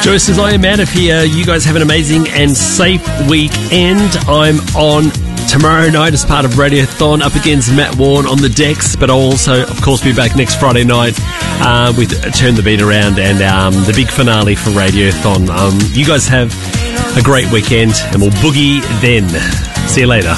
Joe says, I am out of here. You guys have an amazing and safe weekend. I'm on tomorrow night as part of Radiothon up against Matt Warren on the decks, but I'll also, of course, be back next Friday night with Turn the Beat Around and the big finale for Radiothon. You guys have a great weekend, and we'll boogie then. See you later.